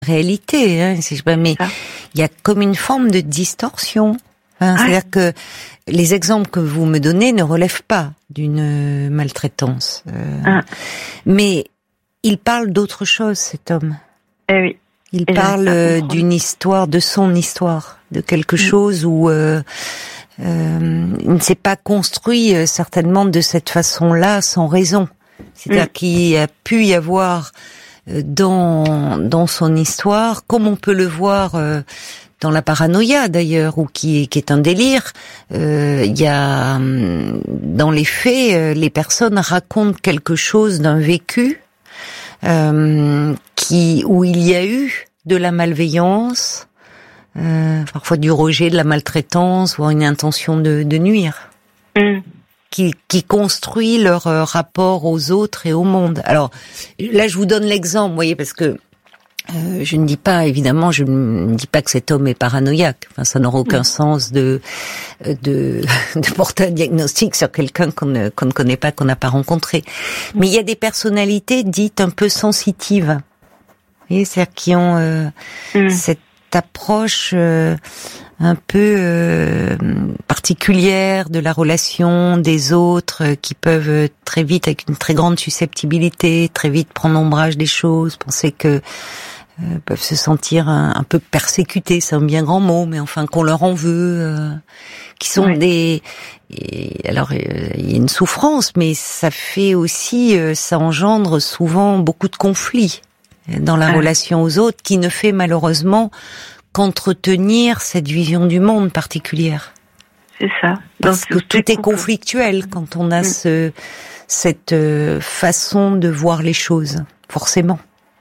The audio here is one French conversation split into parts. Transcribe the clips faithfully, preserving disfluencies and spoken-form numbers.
réalité, hein, si je peux, mais il y a comme une forme de distorsion. Hein, ah. C'est-à-dire que les exemples que vous me donnez ne relèvent pas d'une maltraitance. Euh, ah. Mais il parle d'autre chose, cet homme. Eh oui. Il Et parle là, d'une histoire, de son histoire, de quelque mmh. chose où euh, euh, il ne s'est pas construit euh, certainement de cette façon-là sans raison. C'est-à-dire mmh. qu'il a pu y avoir dans dans son histoire, comme on peut le voir euh, dans la paranoïa d'ailleurs, ou qui, qui est un délire. Euh, il y a dans les faits, euh, les personnes racontent quelque chose d'un vécu euh, qui où il y a eu de la malveillance, euh, parfois du rejet, de la maltraitance, voire une intention de, de nuire. Mmh. Qui, qui construit leur euh, rapport aux autres et au monde. Alors là, je vous donne l'exemple, vous voyez, parce que euh, je ne dis pas, évidemment, je ne dis pas que cet homme est paranoïaque. Enfin, ça n'aura aucun mmh. sens de, de de porter un diagnostic sur quelqu'un qu'on ne qu'on ne connaît pas, qu'on n'a pas rencontré. Mais il y a des personnalités dites un peu sensitives, vous voyez, c'est-à-dire qui ont euh, mmh. cette approche euh, un peu euh, particulière de la relation des autres, euh, qui peuvent euh, très vite, avec une très grande susceptibilité, très vite prendre ombrage des choses, penser que euh, peuvent se sentir un, un peu persécutés, c'est un bien grand mot, mais enfin qu'on leur en veut, euh, qui sont oui. des... Et alors, euh, il y a une souffrance, mais ça fait aussi, euh, ça engendre souvent beaucoup de conflits dans la ah. relation aux autres, qui ne fait malheureusement qu'entretenir cette vision du monde particulière. C'est ça. Parce que tout est conflictuel quand on a mmh. ce, cette façon de voir les choses, forcément.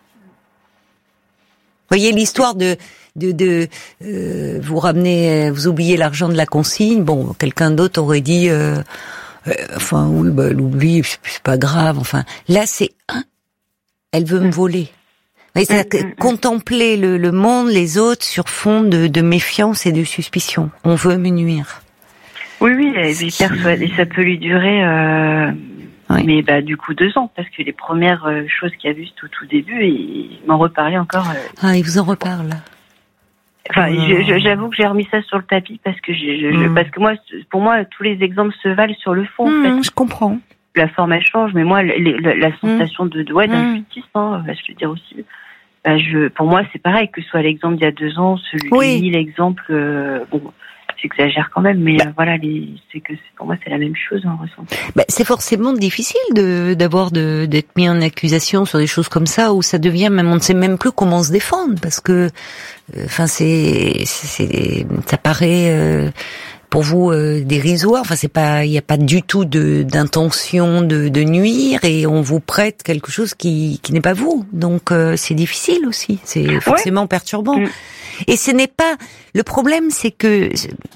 Vous voyez l'histoire de de, de euh, vous ramenez, vous oubliez l'argent de la consigne. Bon, quelqu'un d'autre aurait dit, euh, euh, enfin oui, bah l'oubli, c'est pas grave. Enfin, là c'est un, elle veut mmh. me voler. Oui, c'est-à-dire que contempler le, le monde, les autres, sur fond de, de méfiance et de suspicion. On veut me nuire. Oui, oui, et, puis persuade, et ça peut lui durer, euh, oui. mais bah du coup deux ans, parce que les premières euh, choses qu'il a vues tout tout début, il m'en reparlait encore. Euh, ah, il vous en reparle. Enfin, oh. je, je, j'avoue que j'ai remis ça sur le tapis parce que je, je, mm. parce que moi, pour moi, tous les exemples se valent sur le fond. Mm, en fait. Je comprends. La forme elle change, mais moi, les, la, la sensation mm. de, de ouais, d'injustice, hein, je veux dire aussi. Bah, je, pour moi, c'est pareil, que ce soit l'exemple d'il y a deux ans, celui oui. l'exemple, euh, bon, j'exagère quand même, mais bah. euh, voilà, les, c'est que pour moi, c'est la même chose en ressenti. Bah, c'est forcément difficile de, d'avoir de, d'être mis en accusation sur des choses comme ça, où ça devient même, on ne sait même plus comment se défendre, parce que, enfin, euh, c'est, c'est, ça paraît, euh, pour vous euh, dérisoire. Enfin, c'est pas, il n'y a pas du tout de d'intention de, de nuire, et on vous prête quelque chose qui qui n'est pas vous. Donc euh, c'est difficile aussi. C'est forcément ouais. perturbant. Mm. Et ce n'est pas le problème, c'est que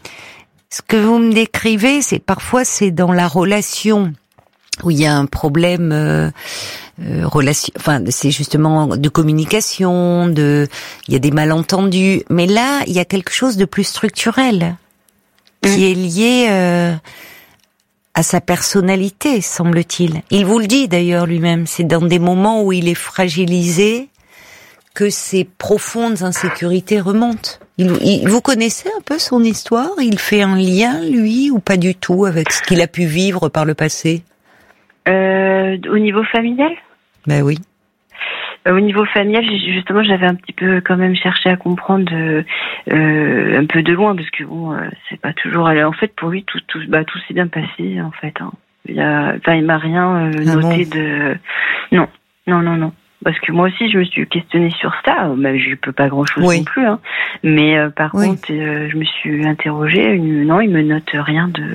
ce que vous me décrivez, c'est parfois c'est dans la relation où il y a un problème. Euh, Euh, relation, enfin c'est justement de communication, de il y a des malentendus, mais là il y a quelque chose de plus structurel qui est lié euh, à sa personnalité, semble-t-il. Il vous le dit d'ailleurs lui-même, c'est dans des moments où il est fragilisé que ses profondes insécurités remontent. Il, il, vous connaissez un peu son histoire? Il fait un lien, lui, ou pas du tout, avec ce qu'il a pu vivre par le passé? Euh, au niveau familial? Ben oui. Euh, au niveau familial, justement, j'avais un petit peu quand même cherché à comprendre euh, euh, un peu de loin, parce que bon, euh, c'est pas toujours. En fait, pour lui, tout, tout, bah, tout s'est bien passé, en fait. Hein. Il a, enfin, il m'a rien euh, ah noté bon. de. Non, non, non, non. Parce que moi aussi, je me suis questionnée sur ça. Bah, je peux pas grand-chose oui. non plus, hein. Mais euh, par oui. contre, euh, je me suis interrogée. Une, non, il me note rien de.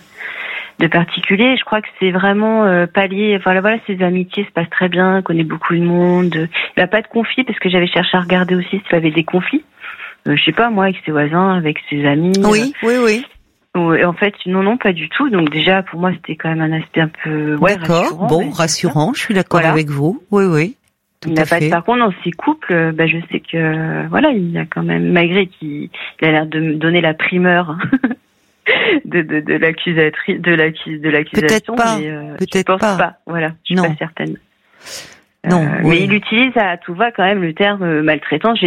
de particulier. Je crois que c'est vraiment euh, pallier. Voilà, voilà, ses amitiés se passent très bien, connaît beaucoup de monde. Il n'a pas de conflit, parce que j'avais cherché à regarder aussi s'il avait des conflits. Euh, je sais pas, moi, avec ses voisins, avec ses amis. Oui, euh, oui, oui. En fait, non, non, pas du tout. Donc déjà, pour moi, c'était quand même un aspect un peu ouais, d'accord, rassurant. Bon, rassurant. Je suis d'accord voilà. avec vous. Oui, oui. Tout il à n'a pas fait. de, par contre, dans ses couples, bah, je sais que voilà, il a quand même, malgré qu'il il a l'air de me donner la primeur. De, de, de l'accusatrice, de l'accusation, de l'accusation, peut-être pas, mais euh, peut-être je pense pas. pas. Voilà, je suis non. pas certaine. Non, euh, oui. Mais il utilise à tout va quand même le terme maltraitance.